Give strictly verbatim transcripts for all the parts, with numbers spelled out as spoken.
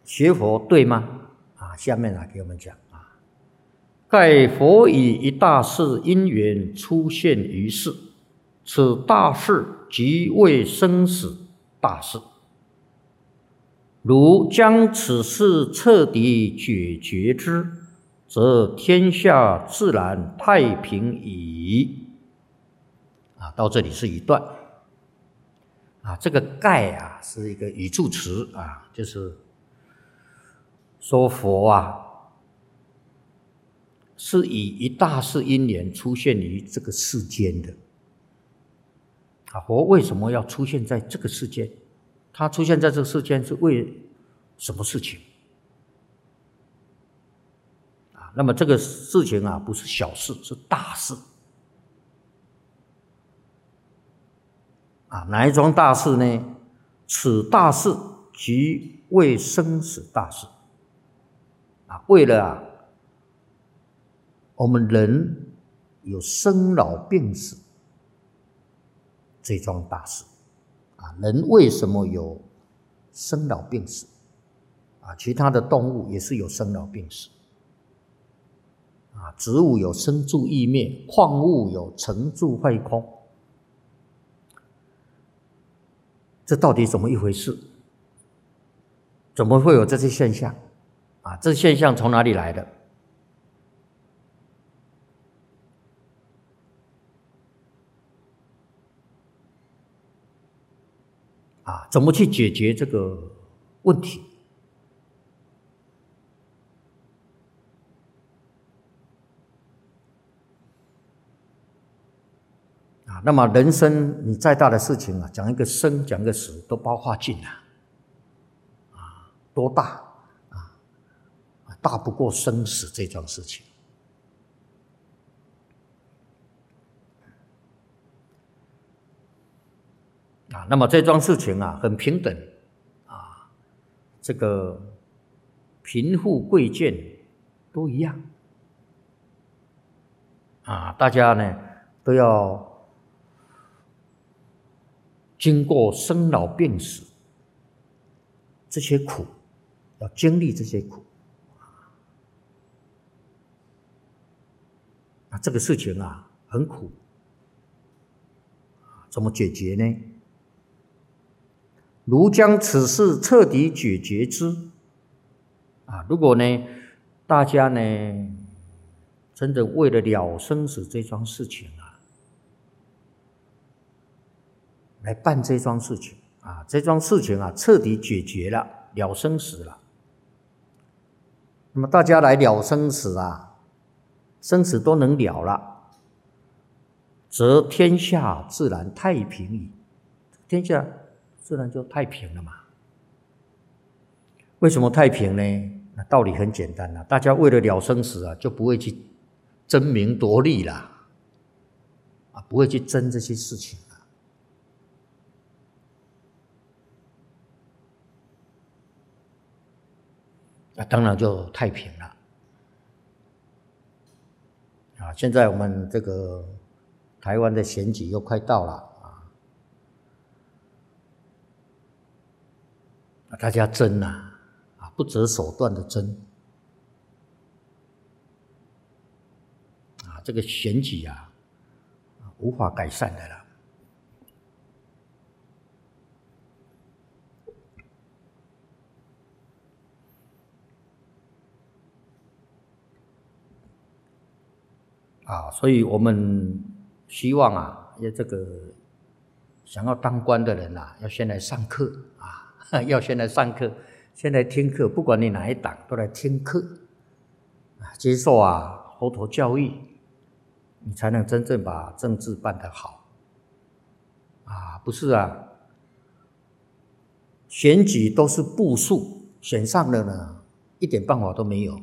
学佛对吗？啊，下面啊给我们讲啊，盖佛以一大事因缘出现于世，此大事即为生死大事。如将此事彻底解决之，则天下自然太平矣。啊，到这里是一段。啊，这个盖啊是一个语助词啊，就是说佛啊是以一大事因缘出现于这个世间的。啊，佛为什么要出现在这个世间？他出现在这个世间是为什么事情？啊，那么这个事情啊不是小事，是大事。啊，哪一桩大事呢？此大事即为生死大事。啊，为了啊，我们人有生老病死这桩大事。啊，人为什么有生老病死？啊，其他的动物也是有生老病死。啊，植物有生住异灭，矿物有成住坏空。这到底怎么一回事？怎么会有这些现象？啊，这现象从哪里来的？啊，怎么去解决这个问题？啊，那么人生你再大的事情啊，讲一个生，讲一个死，都包括进啊，啊，多大啊？大不过生死这桩事情。啊，那么这桩事情啊，很平等啊，这个贫富贵贱都一样啊，大家呢都要经过生老病死这些苦，要经历这些苦啊，这个事情啊很苦，怎么解决呢？如将此事彻底解决之啊，如果呢大家呢真的为了了生死这桩事情啊，来办这桩事情啊，这桩事情啊彻底解决了，了生死了。那么大家来了生死啊，生死都能了了，则天下自然太平矣。天下自然就太平了嘛。为什么太平呢？那道理很简单啦，大家为了了生死啊，就不会去争名夺利啦，啊，不会去争这些事情啦。那当然就太平了。啊，现在我们这个台湾的选举又快到了啊，大家争啊，啊，不择手段的争。啊，这个选举啊，无法改善的了。啊，所以我们希望啊，要这个想要当官的人啊，要先来上课啊，要先来上课，先来听课，不管你哪一党，都来听课，啊，接受啊佛陀教育，你才能真正把政治办得好。啊，不是啊，选举都是步数，选上了呢，一点办法都没有。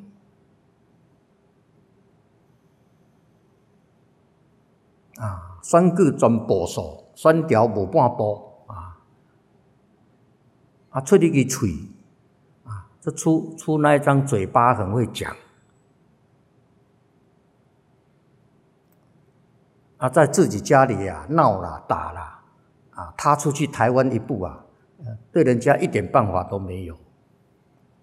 啊，选举全步数，选条无半步啊！啊，出你个嘴啊，这出出那一张嘴巴很会讲啊，在自己家里啊闹啦打啦啊，他出去台湾一步啊，对人家一点办法都没有